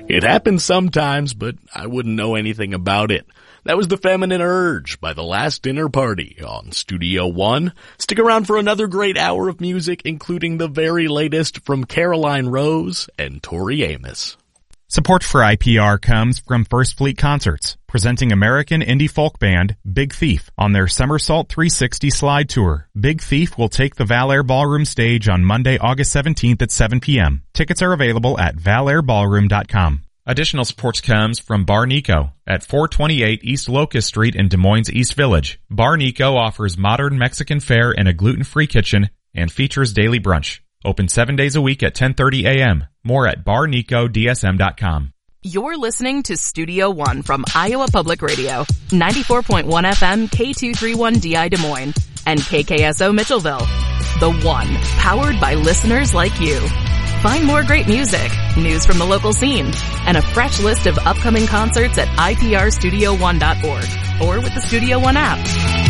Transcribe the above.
It happens sometimes, but I wouldn't know anything about it. That was The Feminine Urge by The Last Dinner Party on Studio One. Stick around for another great hour of music, including the very latest from Caroline Rose and Tori Amos. Support for IPR comes from First Fleet Concerts, presenting American indie folk band Big Thief on their Somersault 360 Slide Tour. Big Thief will take the Valair Ballroom stage on Monday, August 17th at 7 p.m. Tickets are available at valairballroom.com. Additional support comes from Bar Nico at 428 East Locust Street in Des Moines East Village. Bar Nico offers modern Mexican fare and a gluten-free kitchen and features daily brunch. Open 7 days a week at 10:30 a.m. More at barnicodsm.com. You're listening to Studio One from Iowa Public Radio, 94.1 FM K231DI Des Moines, and KKSO Mitchellville. The One, powered by listeners like you. Find more great music, news from the local scene, and a fresh list of upcoming concerts at iprstudio1.org or with the Studio One app.